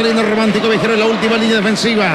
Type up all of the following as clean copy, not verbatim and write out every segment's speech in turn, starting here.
saliendo Romántico Viajero en la última línea defensiva.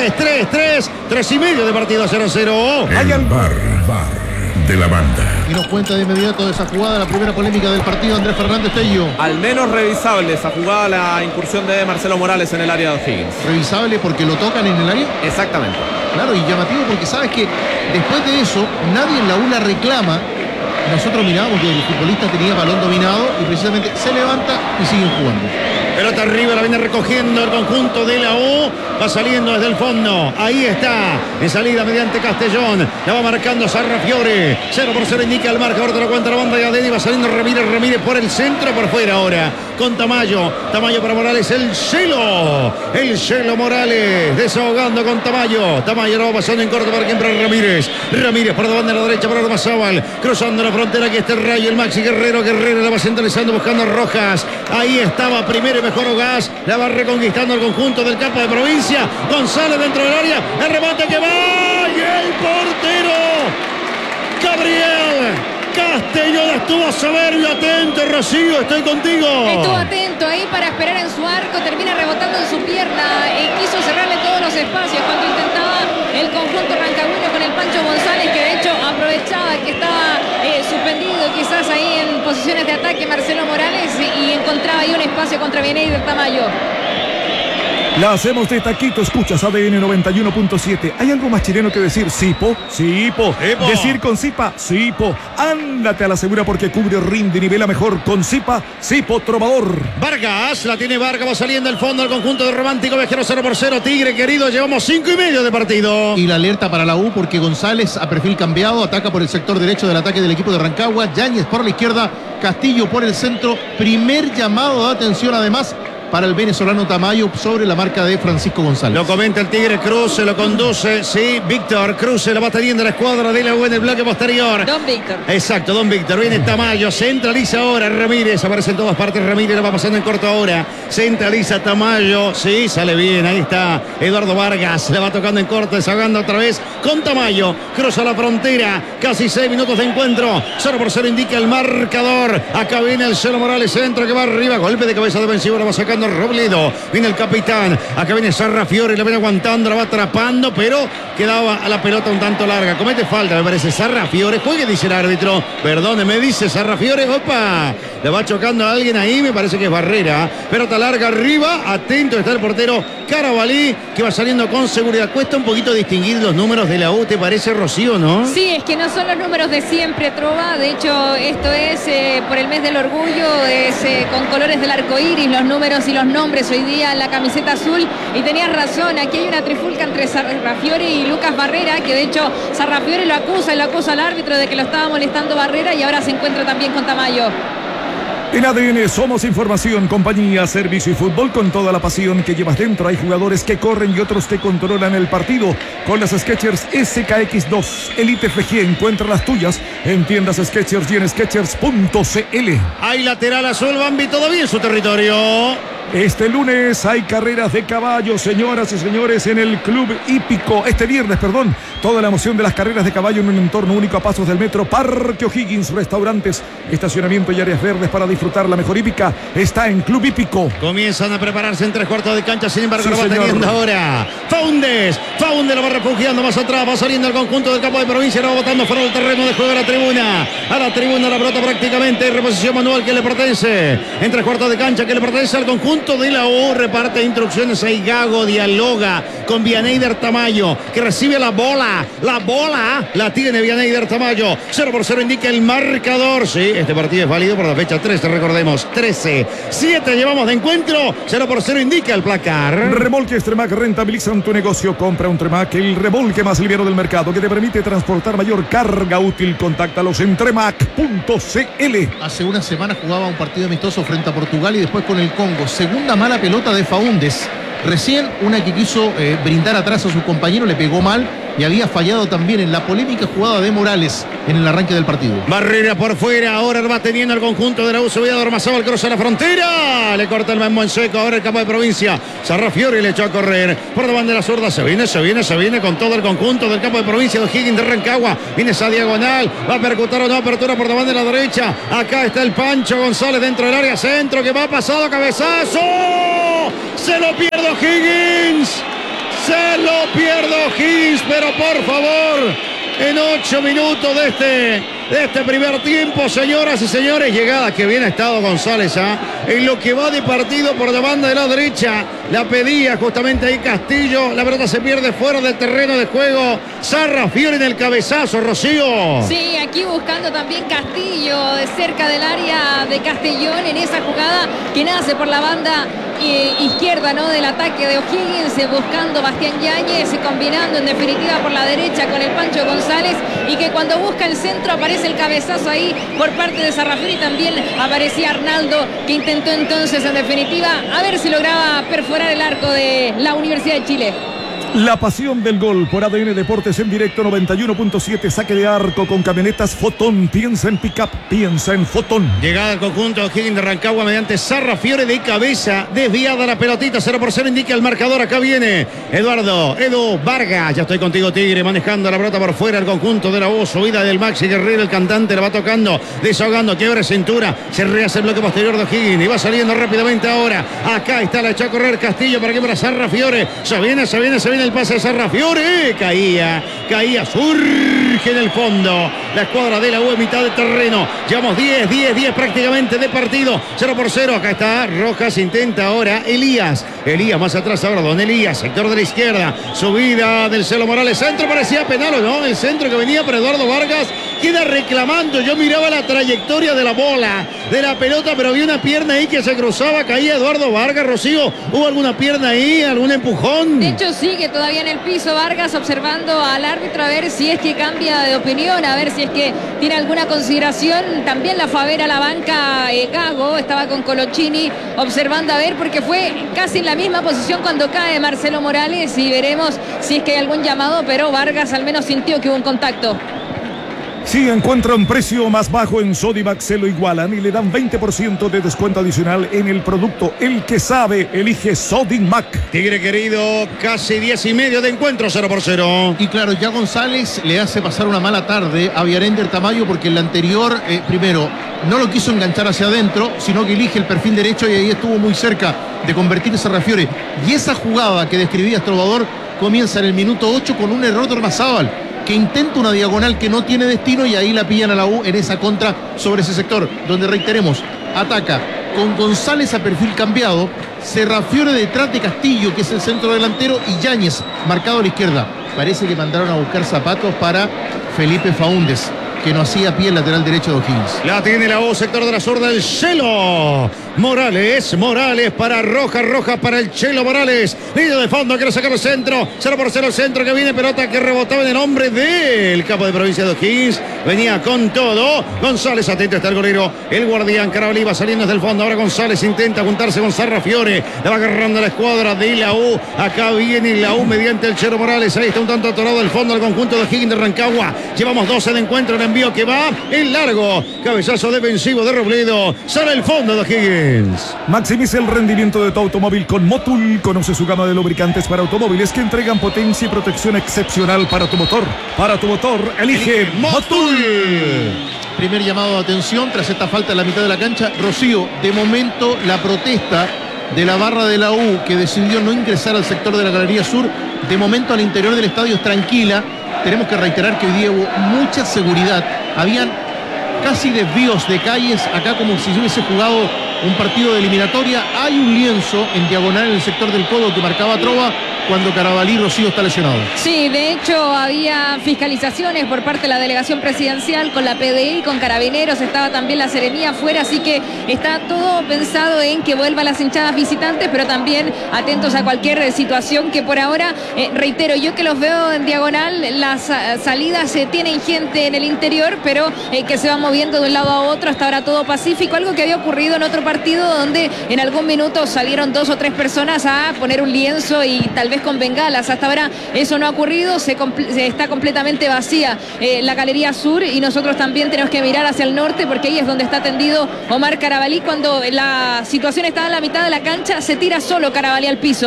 3 y medio de partido, 0-0. El bar de la banda. Y nos cuenta de inmediato de esa jugada, la primera polémica del partido, Andrés Fernández Tello. Al menos revisable esa jugada, la incursión de Marcelo Morales en el área de O'Higgins. Revisable porque lo tocan en el área. Exactamente. Claro, y llamativo porque sabes que después de eso, nadie en la U la reclama. Nosotros mirábamos que el futbolista tenía balón dominado y precisamente se levanta y siguen jugando. Pelota arriba, la viene recogiendo el conjunto de la U. Va saliendo desde el fondo. Ahí está. En salida mediante Castellón. La va marcando Sarrafiore. 0-0 indica el marcador de la cuenta de la banda de Adeni. Va saliendo Ramírez por el centro, por fuera ahora. Con Tamayo. Tamayo para Morales. El Celo Morales. Desahogando con Tamayo. Tamayo lo va pasando en corto para quien, para Ramírez. Ramírez por la banda de la derecha para Ormazábal. Cruzando la frontera. Aquí está el Rayo. El Maxi Guerrero la va centralizando buscando a Rojas. Ahí estaba primero y mejor Gas. La va reconquistando el conjunto del campo de provincia. González dentro del área. El remate que va. Y el portero Gabriel Castellón estuvo soberbio. Atento, Rocío, estoy contigo. Estuvo atento ahí para esperar en su arco. Termina rebotando en su pierna. Quiso cerrarle todos los espacios cuando intentaba el conjunto rancagüino con el Pancho González, que de hecho aprovechaba que estaba suspendido quizás ahí en posiciones de ataque Marcelo Morales y encontraba ahí un espacio contra Vianey del Tamayo. La hacemos de taquito, escuchas ADN 91.7. ¿Hay algo más chileno que decir Sipo? Sipo. Decir con Sipa, Sipo. Ándate a la segura porque cubre, rinde y nivela mejor con Sipa, Sipo Trovador. Vargas, la tiene Vargas, va saliendo al fondo al conjunto de Romántico Viajero 0-0. Tigre querido, llevamos 5 y medio de partido. Y la alerta para la U porque González a perfil cambiado, ataca por el sector derecho del ataque del equipo de Rancagua. Yáñez por la izquierda, Castillo por el centro. Primer llamado de atención además para el venezolano Tamayo sobre la marca de Francisco González. Lo comenta el Tigre, Cruz se lo conduce, sí, Víctor Cruz se lo va teniendo la escuadra de la U en el bloque posterior. Don Víctor. Exacto, Don Víctor, viene Tamayo, centraliza ahora Ramírez, aparece en todas partes Ramírez, lo va pasando en corto ahora, centraliza Tamayo, sí, sale bien, ahí está Eduardo Vargas, le va tocando en corto, desahogando otra vez con Tamayo, cruza la frontera, casi 6 minutos de encuentro, 0-0 indica el marcador, acá viene el Celo Morales, centro que va arriba, golpe de cabeza defensivo, lo va sacando Robledo, viene el capitán, acá viene Sarrafiore, la viene aguantando, la va atrapando, pero quedaba a la pelota un tanto larga, comete falta, me parece Sarrafiore, juegue, dice el árbitro, perdóneme, dice Sarrafiore, opa, le va chocando a alguien ahí, me parece que es Barrera, pelota larga arriba, atento está el portero Carabalí, que va saliendo con seguridad, cuesta un poquito distinguir los números de la U, ¿te parece, Rocío, no? Sí, es que no son los números de siempre, Trova, de hecho esto es por el mes del orgullo, es con colores del arco iris, los números y los nombres hoy día en la camiseta azul, y tenías razón, aquí hay una trifulca entre Sarrafiore y Lucas Barrera, que de hecho Sarrafiore lo acusa al árbitro de que lo estaba molestando Barrera y ahora se encuentra también con Tamayo. En ADN somos información, compañía, servicio y fútbol con toda la pasión que llevas dentro. Hay jugadores que corren y otros que controlan el partido. Con las Skechers SKX2 Elite FG encuentra las tuyas en tiendas Skechers y en Skechers.cl. Hay lateral azul, Bambi todavía en su territorio. Este lunes hay carreras de caballo, señoras y señores, en el Club Hípico. Este viernes, toda la emoción de las carreras de caballo en un entorno único a pasos del metro. Parque O'Higgins, restaurantes, estacionamiento y áreas verdes para disfrutar la mejor hípica. Está en Club Hípico. Comienzan a prepararse en 3/4 de cancha, sin embargo, sí, lo va señor. teniendo ahora Faúndez lo va refugiando más atrás, va saliendo el conjunto del campo de provincia, lo va botando fuera del terreno de juego a la tribuna la pelota prácticamente, reposición manual que le pertenece, en 3/4 de cancha que le pertenece al conjunto de la U, reparte instrucciones ahí Gago, dialoga con Vianeyder Tamayo, que recibe la bola la tiene Vianeyder Tamayo, 0-0 indica el marcador, sí, este partido es válido por la fecha 13, recordemos, 13-7 llevamos de encuentro, 0-0 indica el placar. Remolques Tremac rentabilizan tu negocio, compra un Tremac, el remolque más liviano del mercado que te permite transportar mayor carga útil, contáctalos en tremac.cl. Hace una semana jugaba un partido amistoso frente a Portugal y después con el Congo, segunda mala pelota de Faúndez. Recién una que quiso brindar atrás a su compañero, le pegó mal y había fallado también en la polémica jugada de Morales en el arranque del partido. Barrera por fuera, ahora va teniendo el conjunto de la U, subida de Ormazábal, cruza la frontera, le corta el mambo en seco, ahora el campo de provincia, Sarrafiore le echó a correr, por la banda de la zurda, se viene con todo el conjunto del campo de provincia de O'Higgins de Rancagua, viene esa diagonal, va a percutar o no, apertura por la banda de la derecha, acá está el Pancho González dentro del área, centro que va pasado, cabezazo, se lo pierde O'Higgins. Se lo pierde O'Higgins, pero por favor, en 8 minutos de este primer tiempo, señoras y señores, llegada que bien ha estado González, en lo que va de partido por la banda de la derecha, la pedía justamente ahí Castillo, la pelota se pierde fuera del terreno de juego, Sarrafiore en el cabezazo, Rocío. Sí, aquí buscando también Castillo, cerca del área de Castellón, en esa jugada que nace por la banda izquierda, ¿no?, del ataque de O'Higgins, buscando Bastián Yáñez, combinando en definitiva por la derecha con el Pancho González, y que cuando busca el centro aparece el cabezazo ahí por parte de Sarrafiore, y también aparecía Arnaldo, que intentó entonces en definitiva a ver si lograba perforar el arco de la Universidad de Chile. La pasión del gol por ADN Deportes en directo 91.7, saque de arco con camionetas Fotón. Piensa en pick-up, piensa en Fotón. Llegada al conjunto O'Higgins de Rancagua mediante Sarrafiore de cabeza, desviada la pelotita, 0-0 indica el marcador. Acá viene Edu Vargas. Ya estoy contigo, Tigre, manejando la pelota por fuera el conjunto de la U, subida del Maxi Guerrero, el cantante la va tocando, desahogando, quiebra cintura, se rehace el bloque posterior de O'Higgins y va saliendo rápidamente ahora. Acá está, la echó a correr Castillo para que para Sarrafiore, se viene el pase de Sarrafiore, caía, surge en el fondo la escuadra de la U en mitad de terreno. Llevamos 10 prácticamente de partido, 0-0. Acá está Rojas, intenta ahora Elías más atrás ahora, don Elías, sector de la izquierda, subida del Celo Morales, centro, parecía penal o no, el centro que venía para Eduardo Vargas, queda reclamando. Yo miraba la trayectoria de la bola, de la pelota, pero había una pierna ahí que se cruzaba, caía Eduardo Vargas. Rocío, ¿hubo alguna pierna ahí, algún empujón? De hecho sigue todavía en el piso Vargas, observando al árbitro a ver si es que cambia de opinión, a ver si es que tiene alguna consideración. También la fue a ver a la banca Gago, estaba con Colochini observando a ver, porque fue casi en la misma posición cuando cae Marcelo Morales, y veremos si es que hay algún llamado, pero Vargas al menos sintió que hubo un contacto. Si encuentra un precio más bajo en Sodimac, se lo igualan y le dan 20% de descuento adicional en el producto. El que sabe, elige Sodimac. Tigre querido, casi 10:30 de encuentro, 0-0. Y claro, ya González le hace pasar una mala tarde a Viarender Tamayo, porque el anterior, primero, no lo quiso enganchar hacia adentro, sino que elige el perfil derecho y ahí estuvo muy cerca de convertir a Sarrafiore. Y esa jugada que describía Trovador comienza en el minuto 8 con un error de Ormazábal, que intenta una diagonal que no tiene destino, y ahí la pillan a la U en esa contra sobre ese sector, donde reiteremos, ataca con González a perfil cambiado, Sarrafiore detrás de Castillo, que es el centro delantero, y Yáñez marcado a la izquierda. Parece que mandaron a buscar zapatos para Felipe Faúndez, que no hacía pie el lateral derecho de O'Higgins. La tiene la U, sector de la zurda, el Chelo Morales para Rojas para el Chelo Morales, línea de fondo, quiere sacar el centro, 0-0 el centro que viene, pelota que rebotaba en el hombre del capo de provincia de O'Higgins, venía con todo, González, atento está el golero, el guardián Carabalí va saliendo desde el fondo, ahora González intenta juntarse con Sarrafiore, la va agarrando la escuadra de la U, acá viene la U mediante el Chelo Morales, ahí está un tanto atorado el fondo del conjunto de O'Higgins de Rancagua, llevamos 12 de encuentro, el envío que va en largo, cabezazo defensivo de Robledo, sale el fondo de O'Higgins. Maximiza el rendimiento de tu automóvil con Motul. Conoce su gama de lubricantes para automóviles que entregan potencia y protección excepcional para tu motor. Para tu motor, elige Motul. Primer llamado de atención tras esta falta en la mitad de la cancha. Rocío, de momento la protesta de la barra de la U, que decidió no ingresar al sector de la Galería Sur, de momento al interior del estadio es tranquila. Tenemos que reiterar que hoy día hubo mucha seguridad. Habían casi desvíos de calles, acá como si hubiese jugado un partido de eliminatoria. Hay un lienzo en diagonal en el sector del codo que marcaba Trova cuando Carabalí Rocío está lesionado. Sí, de hecho había fiscalizaciones por parte de la delegación presidencial con la PDI, con Carabineros, estaba también la Seremía afuera, así que está todo pensado en que vuelvan las hinchadas visitantes, pero también atentos a cualquier situación que por ahora, reitero, yo que los veo en diagonal, las salidas tienen gente en el interior, pero que se van moviendo de un lado a otro, hasta ahora todo pacífico, algo que había ocurrido en otro partido donde en algún minuto salieron 2 o 3 personas a poner un lienzo y tal vez con bengalas. Hasta ahora eso no ha ocurrido, está completamente vacía la Galería Sur, y nosotros también tenemos que mirar hacia el norte, porque ahí es donde está tendido Omar Carabalí. Cuando la situación está en la mitad de la cancha, se tira solo Carabalí al piso.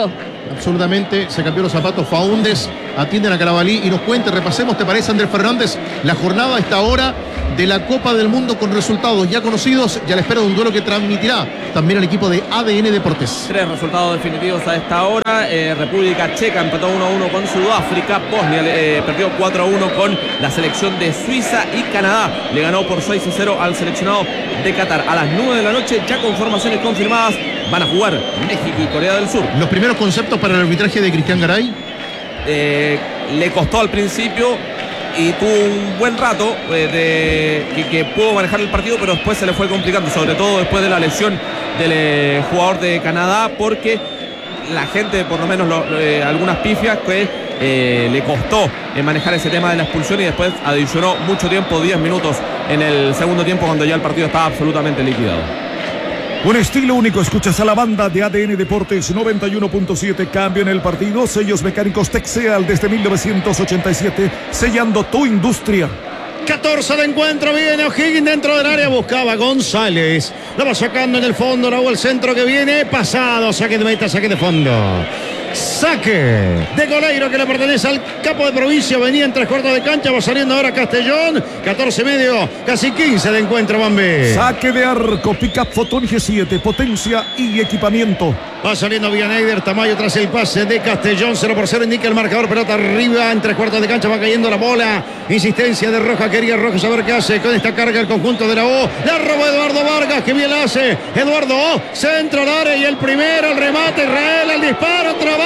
Absolutamente, se cambió los zapatos. Faúndez, atienden a Carabalí y nos cuenta, repasemos, ¿te parece, Andrés Fernández? La jornada a esta hora de la Copa del Mundo con resultados ya conocidos y a la espera de un duelo que transmitirá también el equipo de ADN Deportes. 3 resultados definitivos a esta hora. República Checa empató 1-1 con Sudáfrica. Bosnia perdió 4-1 con la selección de Suiza y Canadá le ganó por 6-0 al seleccionado de Qatar. A las 9 de la noche, ya con formaciones confirmadas, van a jugar México y Corea del Sur. Los primeros conceptos para el arbitraje de Cristian Garay. Le costó al principio y tuvo un buen rato que pudo manejar el partido, pero después se le fue complicando, sobre todo después de la lesión del jugador de Canadá, porque la gente, por lo menos algunas pifias que le costó manejar ese tema de la expulsión, y después adicionó mucho tiempo, 10 minutos en el segundo tiempo, cuando ya el partido estaba absolutamente liquidado. Un estilo único, escuchas a la banda de ADN Deportes 91.7, cambio en el partido, sellos mecánicos Texeal desde 1987, sellando tu industria. 14 de encuentro, viene O'Higgins dentro del área, buscaba González, la va sacando en el fondo, luego el centro que viene, pasado, saque de meta, saque de fondo. Saque de Goleiro que le pertenece al capo de provincia. Venía en 3/4 de cancha. Va saliendo ahora Castellón. 14,5, casi 15 de encuentro, Bambi. Saque de arco, pick-up Fotón G7, potencia y equipamiento. Va saliendo Villaneider, Tamayo tras el pase de Castellón. 0-0 indica el marcador. Pelota arriba en 3/4 de cancha. Va cayendo la bola. Insistencia de Roja. Quería Roja saber qué hace con esta carga el conjunto de la O. La robó Eduardo Vargas. Que bien la hace. Eduardo O. Centro al área y el primero. El remate. Israel. El disparo. Trabado.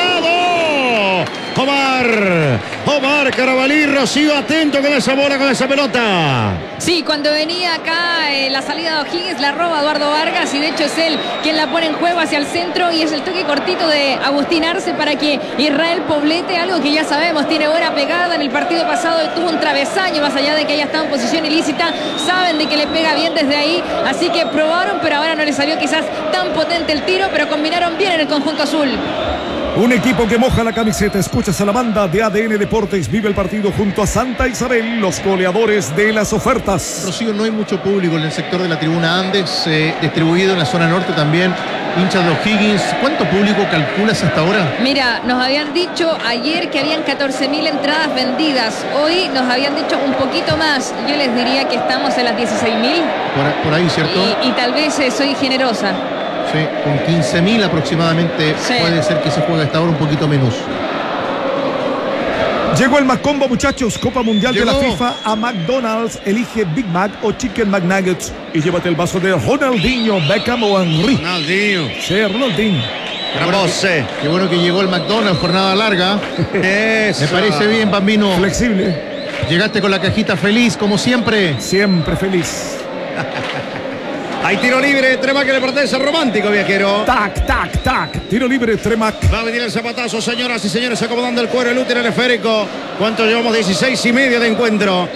Omar Carabalí. Rocío atento con esa bola, con esa pelota. Sí, cuando venía acá la salida de O'Higgins la roba Eduardo Vargas, y de hecho es él quien la pone en juego hacia el centro, y es el toque cortito de Agustín Arce para que Israel Poblete, algo que ya sabemos, tiene buena pegada. En el partido pasado tuvo un travesaño, más allá de que haya estado en posición ilícita, saben de que le pega bien desde ahí, así que probaron, pero ahora no le salió quizás tan potente el tiro, pero combinaron bien en el conjunto azul. Un equipo que moja la camiseta. Escuchas a la banda de ADN Deportes. Vive el partido junto a Santa Isabel, los goleadores de las ofertas. Rocío, no hay mucho público en el sector de la tribuna Andes, distribuido en la zona norte también. Hinchas de O'Higgins. ¿Cuánto público calculas hasta ahora? Mira, nos habían dicho ayer que habían 14.000 entradas vendidas. Hoy nos habían dicho un poquito más. Yo les diría que estamos en las 16.000. Por ahí, ¿cierto? Y tal vez soy generosa. Sí, con 15.000 aproximadamente. Sí. Puede ser que se juegue hasta ahora un poquito menos. Llegó el Macombo, muchachos. Copa Mundial de la FIFA a McDonald's. Elige Big Mac o Chicken McNuggets y llévate el vaso de Ronaldinho, Beckham o Henry. Ronaldinho. Sí, Ronaldinho. Qué bueno que llegó el McDonald's, jornada larga. Eso. Me parece bien, Bambino. Flexible. Llegaste con la cajita feliz, como siempre. Siempre feliz. Hay tiro libre, Tremac que le pertenece al Romántico, viajero. Tac, tac, tac. Tiro libre, Tremac. Va a venir el zapatazo, señoras y señores, acomodando el cuero, el útero, el esférico. ¿Cuánto llevamos? 16,5 de encuentro.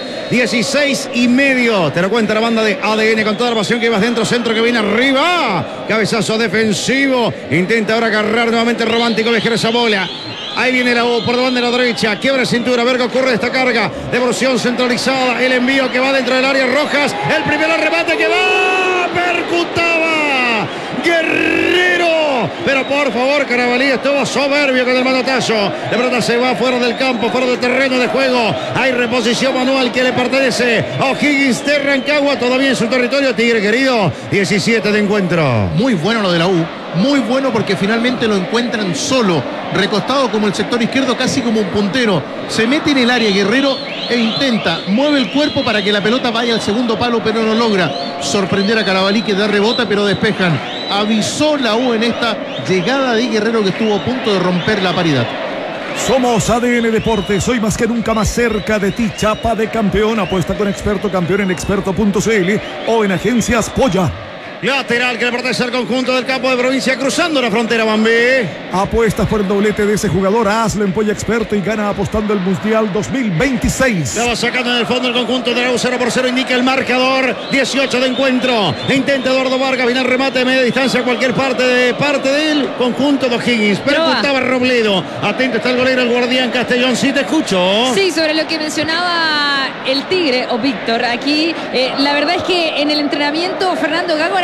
16,5. Te lo cuenta la banda de ADN con toda la pasión que vas dentro, centro que viene arriba. Cabezazo defensivo. Intenta ahora agarrar nuevamente el Romántico, viajero, esa bola. Ahí viene la U por la banda de la derecha. Quiebra cintura. A ver qué ocurre de esta carga. Devolución centralizada. El envío que va dentro del área. Rojas. El primer remate que va. Percutaba Guerrero. Pero por favor, Carabalí estuvo soberbio con el manotazo. De pronto se va fuera del campo, fuera del terreno de juego. Hay reposición manual que le pertenece a O'Higgins de Rancagua. Todavía en su territorio. Tigre querido. 17 de encuentro. Muy bueno lo de la U. Muy bueno porque finalmente lo encuentran solo, recostado como el sector izquierdo, casi como un puntero. Se mete en el área Guerrero e intenta, mueve el cuerpo para que la pelota vaya al segundo palo, pero no logra sorprender a Carabalí, que da rebota, pero despejan. Avisó la U en esta llegada de Guerrero, que estuvo a punto de romper la paridad. Somos ADN Deportes, hoy más que nunca más cerca de ti. Chapa de campeón, apuesta con experto, campeón en experto.cl o en agencias Polla. Lateral que le pertenece al conjunto del campo de provincia, cruzando la frontera, Bambi. Apuestas por el doblete de ese jugador, hazlo en Polla Experto y gana apostando el Mundial 2026. La va sacando en el fondo el conjunto de la U. 0-0 indica el marcador. 18 de encuentro. Intenta Eduardo Vargas, viene el remate de media distancia a cualquier parte del conjunto de O'Higgins. Percutaba Robledo. Atento está el golero, el guardián Castellón. Sí, te escucho. Sí, sobre lo que mencionaba el Tigre o Víctor aquí. La verdad es que en el entrenamiento Fernando Gago era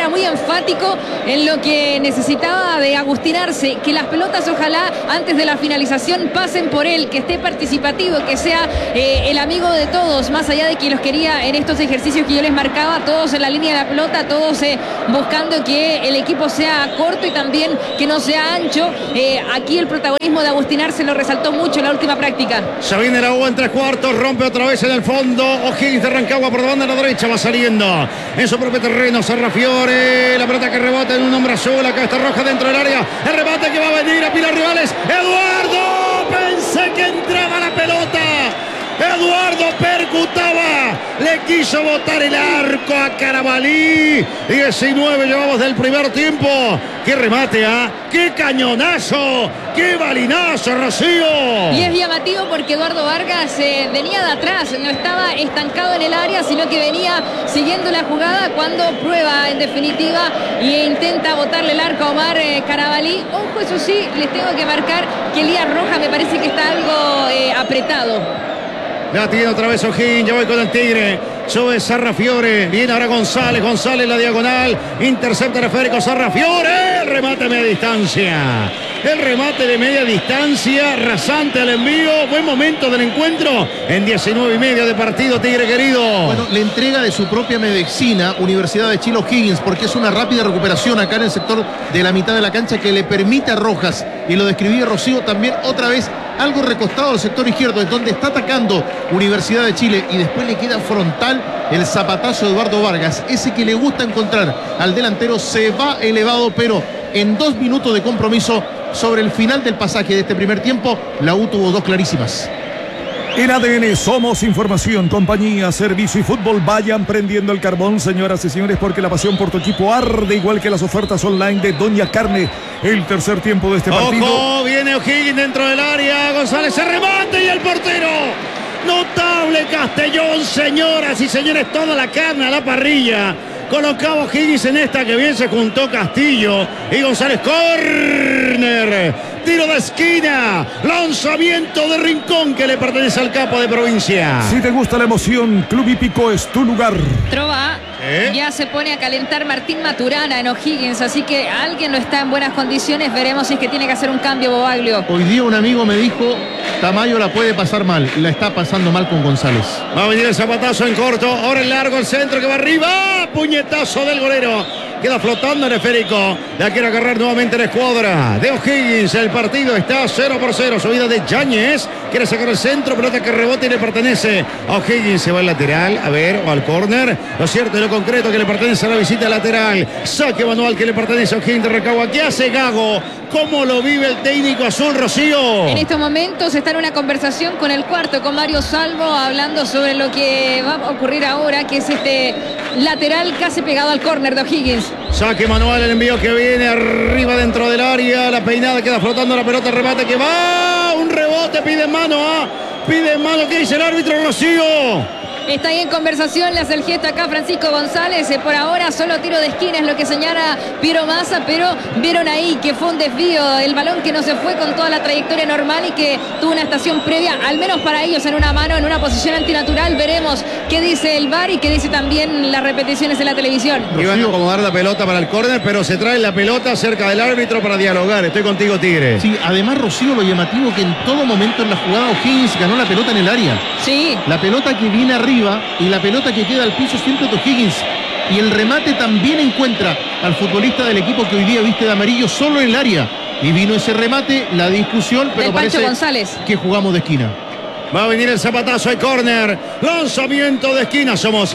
era muy enfático en lo que necesitaba de Agustín Arce, que las pelotas ojalá antes de la finalización pasen por él, que esté participativo, que sea el amigo de todos, más allá de que los quería en estos ejercicios que yo les marcaba, todos en la línea de la pelota, todos buscando que el equipo sea corto y también que no sea ancho. Aquí el protagonismo de Agustín Arce lo resaltó mucho en la última práctica. Ya viene la U en 3/4, rompe otra vez en el fondo. O'Higgins de Rancagua por la banda a la derecha, va saliendo en su propio terreno. Sarrafiore, la pelota que rebota en un hombre azul, acá está Roja dentro del área. El remate que va a venir a Pilar Rivales. Eduardo, pensé que entraba la pelota. Eduardo percutaba, le quiso botar el arco a Carabalí. 19 llevamos del primer tiempo. ¡Qué remate, qué cañonazo! ¡Qué balinazo, Rocío! Y es llamativo porque Eduardo Vargas venía de atrás, no estaba estancado en el área, sino que venía siguiendo la jugada cuando prueba en definitiva e intenta botarle el arco a Omar Carabalí. Ojo, eso sí, les tengo que marcar que Elías Roja me parece que está algo apretado. La tiene otra vez O'Higgins, ya voy con el Tigre. Sube Sarrafiore, viene ahora González, la diagonal, intercepta el esférico Sarrafiore, el remate a media distancia. El remate de media distancia, rasante al envío, buen momento del encuentro en 19:30 de partido, Tigre querido. Bueno, le entrega de su propia medicina Universidad de Chile O'Higgins, porque es una rápida recuperación acá en el sector de la mitad de la cancha que le permite a Rojas, y lo describía Rocío también otra vez, algo recostado al sector izquierdo, es donde está atacando Universidad de Chile, y después le queda frontal el zapatazo de Eduardo Vargas, ese que le gusta encontrar al delantero, se va elevado, pero en 2 minutos de compromiso sobre el final del pasaje de este primer tiempo, la U tuvo 2 clarísimas. En ADN somos información, compañía, servicio y fútbol. Vayan prendiendo el carbón, señoras y señores, porque la pasión por tu equipo arde igual que las ofertas online de Doña Carne. El tercer tiempo de este partido. ¡Ojo! Viene O'Higgins dentro del área. González se remate y el portero. Notable Castellón, señoras y señores. Toda la carne a la parrilla. Colocaba O'Higgins en esta, que bien se juntó Castillo y González. Córner, tiro de esquina, lanzamiento de rincón que le pertenece al capo de provincia. Si te gusta la emoción, Club Hípico es tu lugar. Trova, ya se pone a calentar Martín Maturana en O'Higgins, así que alguien no está en buenas condiciones. Veremos si es que tiene que hacer un cambio Bobaglio. Hoy día un amigo me dijo, Tamayo la puede pasar mal, la está pasando mal con González. Va a venir el zapatazo en corto, ahora el largo, el centro que va arriba, puñetazo del golero. Queda flotando el esférico. La quiere agarrar nuevamente la escuadra de O'Higgins. El partido está 0-0. Subida de Yáñez. Quiere sacar el centro. Pelota que rebota y le pertenece a O'Higgins. Se va al lateral. A ver, o al córner. Lo cierto y lo concreto que le pertenece a la visita lateral. Saque manual que le pertenece a O'Higgins de Rancagua. ¿Qué hace Gago? ¿Cómo lo vive el técnico azul, Rocío? En estos momentos está en una conversación con el cuarto, con Mario Salvo, hablando sobre lo que va a ocurrir ahora, que es este lateral casi pegado al córner de O'Higgins. Saque manual, el envío que viene arriba dentro del área. La peinada queda flotando la pelota, remate que va. Un rebote, pide mano, pide mano. ¿Qué dice el árbitro, Rocío? Está ahí en conversación, le hace el gesto acá Francisco González. Por ahora solo tiro de esquina es lo que señala Piero Massa, pero vieron ahí que fue un desvío, el balón que no se fue con toda la trayectoria normal y que tuvo una estación previa, al menos para ellos, en una mano, en una posición antinatural. Veremos qué dice el VAR y qué dice también las repeticiones en la televisión. Iban a acomodar la pelota para el córner, pero se trae la pelota cerca del árbitro para dialogar. Estoy contigo, Tigre. Sí, además, Rocío, lo llamativo que en todo momento en la jugada O'Higgins ganó la pelota en el área. Sí. La pelota que viene arriba y la pelota que queda al piso siempre de O'Higgins. Y el remate también encuentra al futbolista del equipo que hoy día viste de amarillo solo en el área. Y vino ese remate, la discusión, pero parece González, que jugamos de esquina. Va a venir el zapatazo de córner. Lanzamiento de esquina. Somos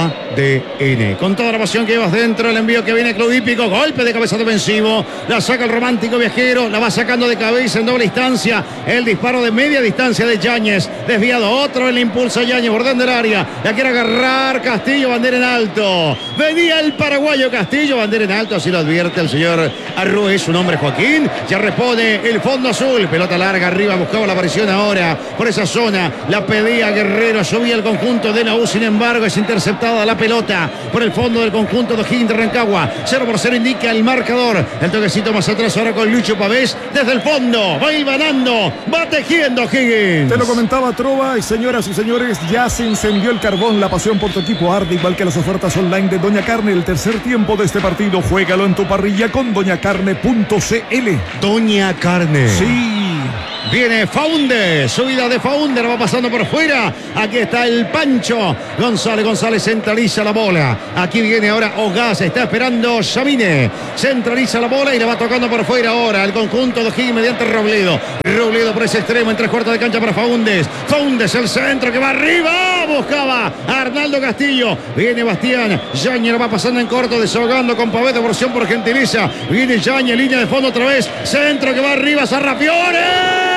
ADN. Con toda la pasión que llevas dentro. El envío que viene Club Hípico. Golpe de cabeza defensivo. La saca el romántico viajero. La va sacando de cabeza en doble instancia. El disparo de media distancia de Yáñez. Desviado otro. El impulso de Yáñez. Bordando el área. La quiere agarrar Castillo. Bandera en alto. Venía el paraguayo Castillo. Bandera en alto. Así lo advierte el señor Arrué. Su nombre Joaquín. Ya responde el fondo azul. Pelota larga arriba. Buscaba la aparición ahora. Por esa zona zona. La pedía Guerrero, subía el conjunto de la U. Sin embargo, es interceptada la pelota por el fondo del conjunto de O'Higgins de Rancagua. 0-0 indica el marcador. El toquecito más atrás ahora con Lucho Pavés. Desde el fondo, va hilvanando, va tejiendo O'Higgins. Te lo comentaba Trova, y señoras y señores, ya se incendió el carbón. La pasión por tu equipo arde, igual que las ofertas online de Doña Carne. El tercer tiempo de este partido, juégalo en tu parrilla con doñacarne.cl. Doña Carne. Sí. Viene Faúndez, subida de Faúndez, va pasando por fuera. Aquí está el Pancho González centraliza la bola. Aquí viene ahora Ogaz, está esperando Yamine. Centraliza la bola y la va tocando por fuera ahora el conjunto de O'Higgins mediante Robledo. Robledo por ese extremo en 3/4 de cancha para Faúndez. Faúndez, el centro que va arriba. Buscaba a Arnaldo Castillo. Viene Bastián. Yáñez va pasando en corto, desahogando con Pavés, devolución por gentileza. Viene Yáñez, línea de fondo otra vez. Centro que va arriba, Sarrafiore.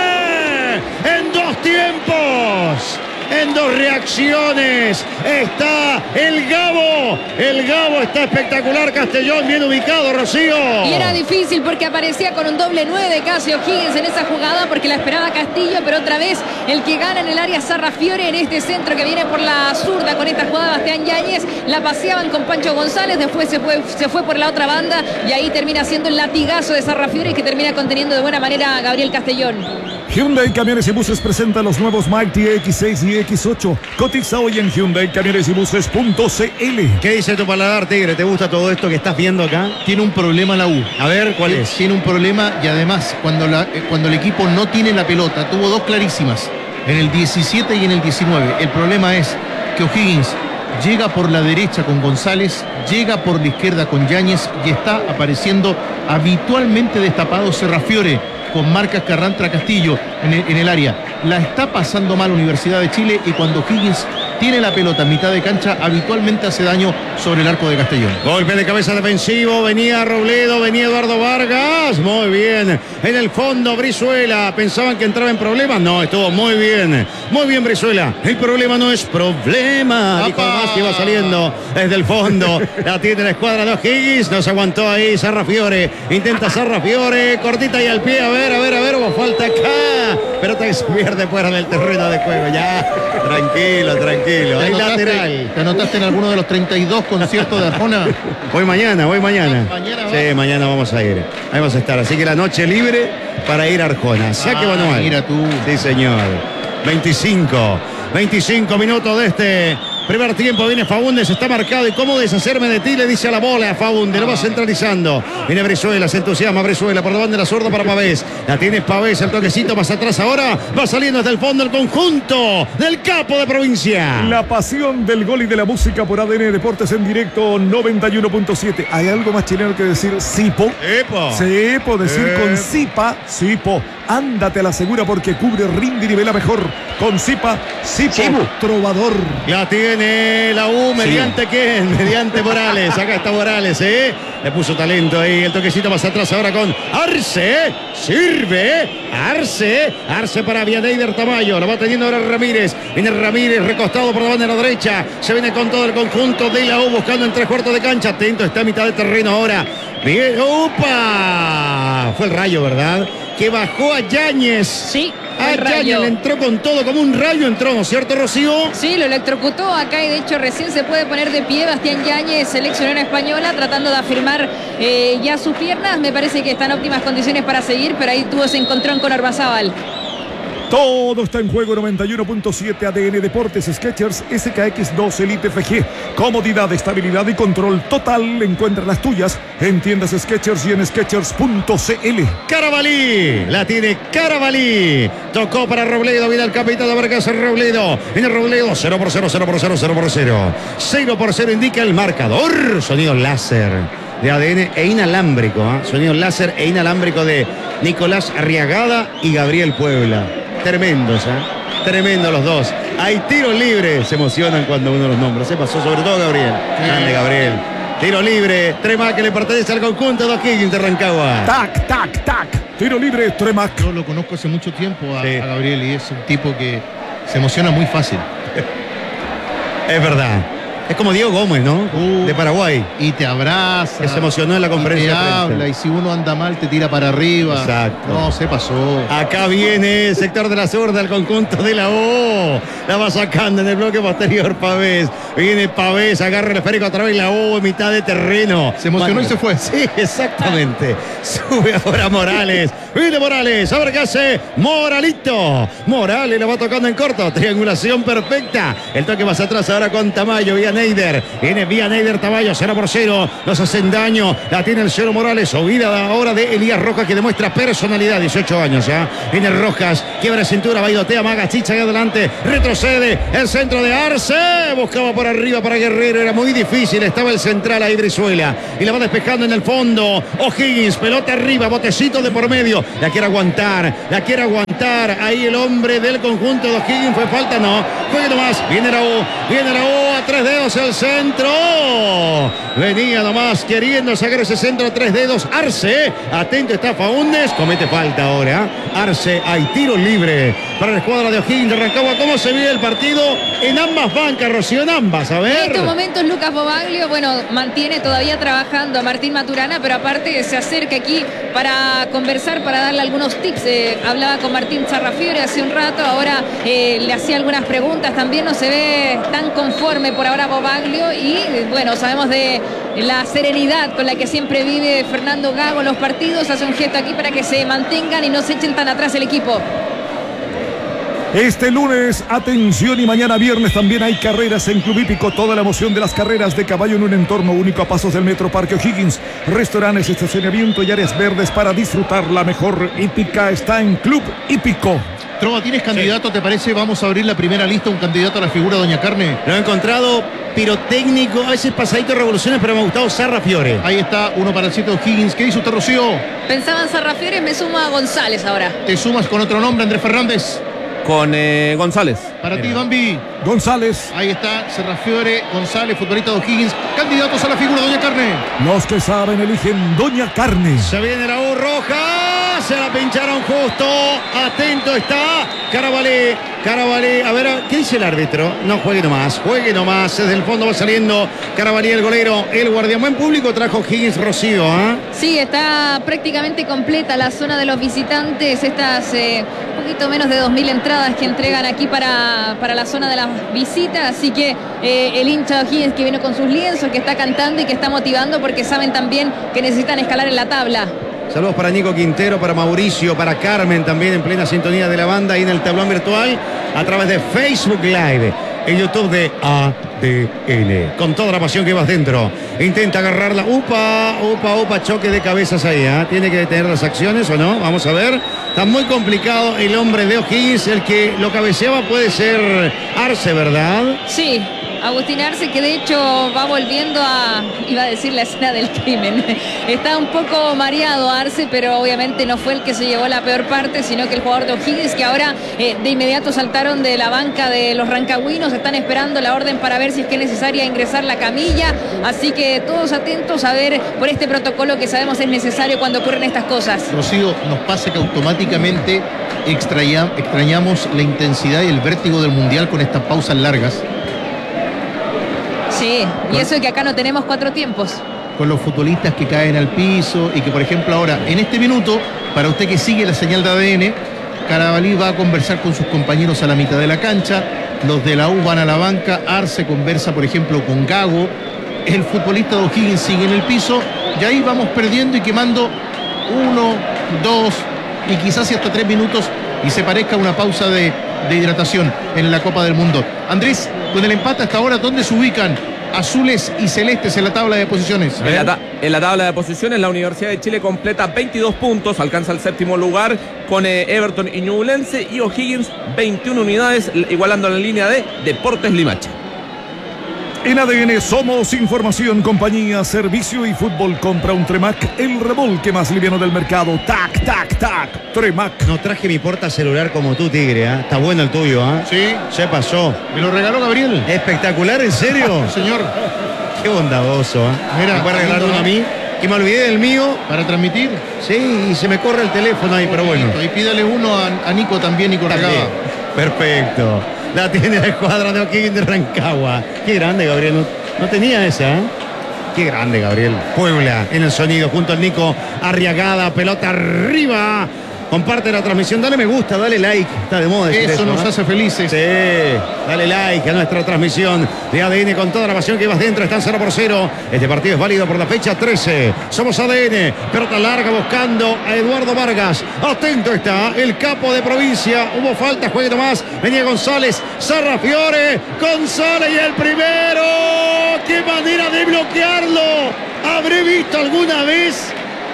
En 2 tiempos, en 2 reacciones, está el Gabo. El Gabo está espectacular. Castellón bien ubicado, Rocío. Y era difícil porque aparecía con un doble 9 casi O'Higgins en esa jugada porque la esperaba Castillo, pero otra vez el que gana en el área Sarrafiore en este centro que viene por la zurda con esta jugada Bastián Yáñez. La paseaban con Pancho González, después se fue por la otra banda y ahí termina siendo el latigazo de Sarrafiore que termina conteniendo de buena manera a Gabriel Castellón. Hyundai Camiones y Buses presenta los nuevos Mighty X6 y X8. Cotiza hoy en Hyundai Camiones y Buses.cl. ¿Qué dice tu paladar, Tigre? ¿Te gusta todo esto que estás viendo acá? Tiene un problema la U. A ver, ¿cuál es? Tiene un problema y además cuando el equipo no tiene la pelota, tuvo 2 clarísimas, en el 17 y en el 19. El problema es que O'Higgins llega por la derecha con González, llega por la izquierda con Yáñez y está apareciendo habitualmente destapado Sarrafiore con marcas Carrantra Castillo en el área. La está pasando mal Universidad de Chile y cuando O'Higgins tiene la pelota en mitad de cancha, habitualmente hace daño sobre el arco de Castellón. Golpe de cabeza defensivo, venía Robledo, venía Eduardo Vargas, muy bien. En el fondo Brizuela, pensaban que entraba en problemas, no, estuvo muy bien Brizuela. El problema no es problema, dijo más que iba saliendo desde el fondo. La tiene la escuadra de O'Higgins, no se aguantó ahí Sarrafiore, intenta Sarrafiore, cortita y al pie, a ver, hubo falta acá, pero se pierde fuera del terreno de juego, ya, tranquilo. Hay lateral. ¿Te anotaste en alguno de los 32 conciertos de Arjona? Voy mañana. ¿Mañana Sí, mañana vamos a ir. Ahí vamos a estar. Así que la noche libre para ir a Arjona. Saque manual. Mira tú. Sí, señor. 25 minutos de este primer tiempo. Viene Faúndez, está marcado. ¿Y cómo deshacerme de ti? Le dice a la bola a Faúndez. Lo va centralizando. Viene Brizuela, se entusiasma Brizuela por la banda de la zurda para Pavés. La tiene Pavés, el toquecito más atrás ahora. Va saliendo desde el fondo el conjunto del capo de provincia. La pasión del gol y de la música por ADN Deportes en directo 91.7. ¿Hay algo más chileno que decir Sipo? ¡Epa! Sipo, decir con Sipa, Sipo. Ándate a la segura porque cubre, rinde y nivela mejor. Con Sipa, Sipo, trovador. La tiene la U, ¿mediante quién? Mediante Morales. Acá está Morales, ¿eh? Le puso talento ahí. El toquecito más atrás ahora con Arce. Sirve. Arce para Vianeyder Tamayo. Lo va teniendo ahora Ramírez. Viene Ramírez recostado por la banda de la derecha. Se viene con todo el conjunto de la U buscando en 3/4 de cancha. Atento, está a mitad de terreno ahora. Bien. ¡Upa! Fue el Rayo, ¿verdad? Que bajó a Yáñez. Sí, a Yáñez le entró con todo, como un rayo entró, ¿no es cierto, Rocío? Sí, lo electrocutó acá y de hecho recién se puede poner de pie Bastián Yáñez, seleccionadora española, tratando de afirmar ya sus piernas. Me parece que está en óptimas condiciones para seguir, pero ahí tuvo ese encontrón con Ormazábal. Todo está en juego. 91.7 ADN Deportes, Skechers, SKX2 Elite FG. Comodidad, estabilidad y control total. Encuentra las tuyas en tiendas Skechers y en Skechers.cl. Carabalí, la tiene Carabalí. Tocó para Robledo, viene el capitán de Vargas Robledo. Viene Robledo, 0-0, 0-0. 0-0 indica el marcador. Sonido láser de ADN e inalámbrico, ¿eh? Sonido láser e inalámbrico de Nicolás Arriagada y Gabriel Puebla. Tremendos, tremendo los dos. Hay tiros libres, se emocionan cuando uno los nombra. Se pasó sobre todo Gabriel. Grande Gabriel. Tiro libre, Tremac que le pertenece al conjunto de O'Higgins de Rancagua. Tac. Tiro libre, Tremac. Yo lo conozco hace mucho tiempo a Gabriel y es un tipo que se emociona muy fácil. Es verdad. Es como Diego Gómez, ¿no? De Paraguay. Y te abraza. Que se emocionó en la conferencia y te de prensa. habla, y si uno anda mal te tira para arriba. Exacto. No, se pasó. Acá viene el sector de la zurda, el conjunto de la O. La va sacando en el bloque posterior Pavés. Viene Pavés, agarra el esférico otra vez la O en mitad de terreno. Se emocionó y se fue. Sí, exactamente. Sube ahora Morales. Viene Morales. A ver qué hace Moralito. Morales la va tocando en corto. Triangulación perfecta. El toque más atrás ahora con Tamayo. Neider, viene vía Neider, Tamayo, 0-0, nos hacen daño, la tiene el Cero Morales, subida ahora de Elías Rojas que demuestra personalidad, 18 años ya, viene Rojas, quiebra cintura, bailotea, maga, chicha ahí adelante, retrocede, el centro de Arce, buscaba por arriba para Guerrero, era muy difícil, estaba el central ahí Brizuela, y la va despejando en el fondo, O'Higgins, pelota arriba, botecito de por medio, la quiere aguantar, ahí el hombre del conjunto de O'Higgins, fue falta, no, juegue nomás, viene la U, a 3 dedos el centro. Venía nomás queriendo sacar ese centro a 3 dedos. Arce, atento está Faúndez. Comete falta ahora. Arce, hay tiro libre para la escuadra de O'Higgins de Rancagua. ¿Cómo se vive el partido? En ambas bancas, Rocío, en ambas. A ver. En estos momentos Lucas Bobaglio, bueno, mantiene todavía trabajando a Martín Maturana, pero aparte se acerca aquí para conversar, para darle algunos tips. Hablaba con Martín Sarrafiore hace un rato, ahora le hacía algunas preguntas. También no se ve tan conforme por ahora Bobaglio y bueno, sabemos de la serenidad con la que siempre vive Fernando Gago los partidos. Hace un gesto aquí para que se mantengan y no se echen tan atrás el equipo. Este lunes, atención, y mañana viernes también hay carreras en Club Hípico. Toda la emoción de las carreras de caballo en un entorno único a pasos del Metro Parque O'Higgins. Restaurantes, estacionamiento y áreas verdes para disfrutar la mejor hípica está en Club Hípico. Trova, ¿tienes candidato? ¿Te parece? Vamos a abrir la primera lista, un candidato a la figura Doña Carne. Lo he encontrado pirotécnico, a veces pasadito de revoluciones, pero me ha gustado Sarrafiore. Ahí está, uno para el 7 O'Higgins. ¿Qué dice usted, Rocío? Pensaba en Sarrafiore, me sumo a González ahora. ¿Te sumas con otro nombre, Andrés Fernández? Con González. Para ti, Bambi. González. Ahí está, Sarrafiore, González, futbolista de O'Higgins. Candidatos a la figura Doña Carne. Los que saben eligen Doña Carne. Se viene la U roja, se la pincharon justo, atento está Carabalí, a ver, ¿qué dice el árbitro? No, juegue nomás, desde el fondo va saliendo Carabalí, el golero, el guardián. Buen público trajo Higgins, Rocío, ¿eh? Sí, está prácticamente completa la zona de los visitantes, estas un poquito menos de 2.000 entradas que entregan aquí para la zona de las visitas, así que el hincha de O'Higgins que viene con sus lienzos, que está cantando y que está motivando porque saben también que necesitan escalar en la tabla. Saludos para Nico Quintero, para Mauricio, para Carmen también en plena sintonía de la banda y en el tablón virtual a través de Facebook Live, en YouTube de ADN. Con toda la pasión que vas dentro. Intenta agarrarla. Upa, choque de cabezas ahí. Tiene que detener las acciones o no. Vamos a ver. Está muy complicado el hombre de O'Higgins. El que lo cabeceaba puede ser Arce, ¿verdad? Sí. Agustín Arce, que de hecho va volviendo iba a decir la escena del crimen. Está un poco mareado Arce, pero obviamente no fue el que se llevó la peor parte, sino que el jugador de O'Higgins, que ahora de inmediato saltaron de la banca de los rancagüinos, están esperando la orden para ver si es que es necesaria ingresar la camilla. Así que todos atentos a ver por este protocolo que sabemos es necesario cuando ocurren estas cosas. Rocío, nos pasa que automáticamente extrañamos la intensidad y el vértigo del Mundial con estas pausas largas. Sí, y eso es que acá no tenemos 4 tiempos. Con los futbolistas que caen al piso y que, por ejemplo, ahora, en este minuto, para usted que sigue la señal de ADN, Carabalí va a conversar con sus compañeros a la mitad de la cancha, los de la U van a la banca, Arce conversa, por ejemplo, con Gago, el futbolista de O'Higgins sigue en el piso, y ahí vamos perdiendo y quemando 1, 2 y quizás hasta 3 minutos y se parezca una pausa de hidratación en la Copa del Mundo. Andrés, con el empate hasta ahora, ¿dónde se ubican azules y celestes en la tabla de posiciones? En la tabla de posiciones, la Universidad de Chile completa 22 puntos, alcanza el 7º lugar con Everton y Ñublense, y O'Higgins 21 unidades, igualando la línea de Deportes Limache. En ADN somos información, compañía, servicio y fútbol. Compra un Tremac, el remolque más liviano del mercado. Tac, tac, tac. Tremac. No traje mi porta celular como tú, Tigre. Está bueno el tuyo, Sí. Se pasó. Me lo regaló Gabriel. Espectacular, ¿en serio? Señor. Qué bondadoso, Mira, ¿me puede regalar uno a mí? Que me olvidé del mío. ¿Para transmitir? Sí, y se me corre el teléfono ahí, pero bueno. Y pídale uno a Nico también, Nico Regada. Perfecto. La tiene la escuadra de O'Higgins de Rancagua. Qué grande, Gabriel. No tenía esa, ¿eh? Qué grande, Gabriel. Puebla en el sonido junto al Nico Arriagada. Pelota arriba. Comparte la transmisión. Dale me gusta, dale like. Está de moda decir Eso nos ¿no? hace felices. Sí, dale like a nuestra transmisión de ADN con toda la pasión que vas dentro. Están 0-0. Este partido es válido por la fecha 13. Somos ADN. Pelota larga buscando a Eduardo Vargas. Atento está el capo de provincia. Hubo falta, juegue más. Venía González. Sarrafiore. González y el primero. ¡Qué manera de bloquearlo! ¿Habré visto alguna vez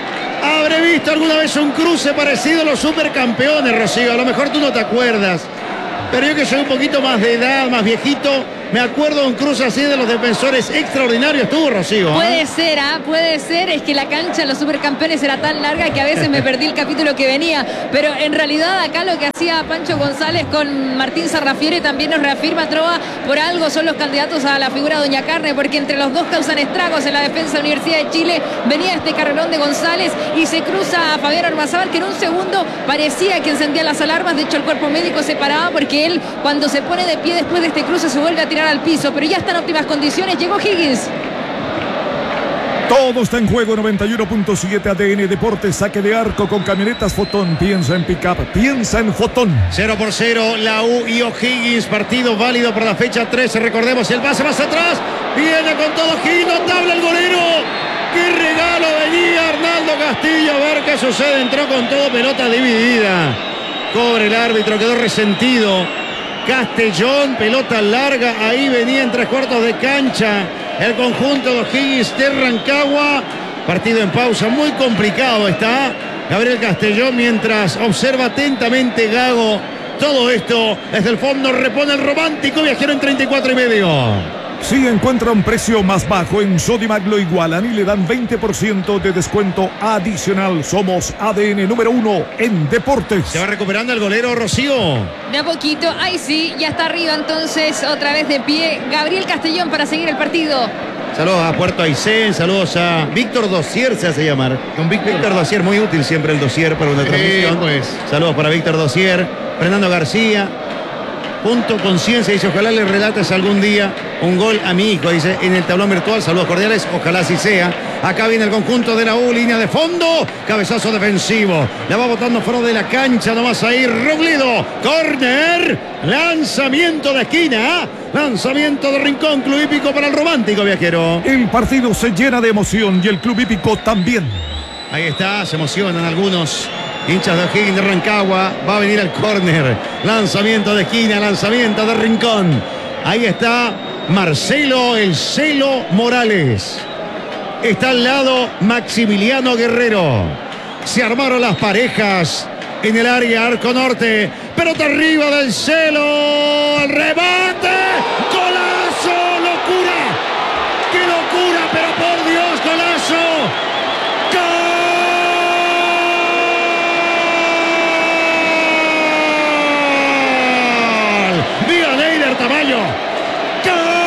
un cruce parecido a los supercampeones, Rocío? A lo mejor tú no te acuerdas, pero yo que soy un poquito más de edad, más viejito, me acuerdo de un cruce así de los defensores extraordinarios. Tú, Rocío. Puede ser, puede ser. Es que la cancha de los supercampeones era tan larga que a veces me perdí el capítulo que venía. Pero en realidad acá lo que hacía Pancho González con Martín Sarrafiore también nos reafirma, Trova, por algo son los candidatos a la figura Doña Carne, porque entre los dos causan estragos en la defensa de la Universidad de Chile. Venía este carrerón de González y se cruza a Fabián Ormazábal, que en un segundo parecía que encendía las alarmas. De hecho, el cuerpo médico se paraba porque él, cuando se pone de pie después de este cruce, se vuelve a tirar al piso, pero ya está en óptimas condiciones. Llegó Higgins. Todo está en juego. 91.7 ADN Deportes. Saque de arco con camionetas Fotón. Piensa en pick-up, piensa en Fotón. 0-0 la U y O'Higgins. Partido válido por la fecha 13. Recordemos el pase más atrás. Viene con todo Higgins. Notable el golero. ¡Qué regalo venía Arnaldo Castillo! A ver qué sucede. Entró con todo, pelota dividida. Cobre el árbitro, quedó resentido. Castellón, pelota larga. Ahí venía en 3/4 de cancha el conjunto de O'Higgins de Rancagua. Partido en pausa, muy complicado está Gabriel Castellón, mientras observa atentamente Gago todo esto. Desde el fondo repone el romántico viajero en 34,5. Si encuentra un precio más bajo en Sodimac lo igualan y le dan 20% de descuento adicional. Somos ADN número 1 en deportes. Se va recuperando el golero, Rocío. De a poquito, ahí sí, ya está arriba entonces, otra vez de pie Gabriel Castellón para seguir el partido. Saludos a Puerto Aysén, saludos a Víctor Dossier, se hace llamar. Don Víctor Dossier, muy útil siempre el Dossier para una transmisión. Pues. Saludos para Víctor Dossier, Fernando García. Punto conciencia, dice, ojalá le relates algún día un gol a mi hijo, dice, en el tablón virtual. Saludos cordiales, ojalá así sea. Acá viene el conjunto de la U, línea de fondo, cabezazo defensivo. La va botando fuera de la cancha, nomás ahí, Robledo, córner, lanzamiento de esquina, lanzamiento de rincón, Club Hípico para el romántico viajero. El partido se llena de emoción y el Club Hípico también. Ahí está, se emocionan algunos hinchas de O'Higgins de Rancagua. Va a venir el córner. Lanzamiento de esquina, lanzamiento de rincón. Ahí está Marcelo El Celo Morales. Está al lado Maximiliano Guerrero. Se armaron las parejas en el área arco norte. Pelota arriba del Celo. El remate. ¡Golazo! ¡Locura! ¡Qué locura! Pero por Dios, golazo. Tamayo. ¡Gol!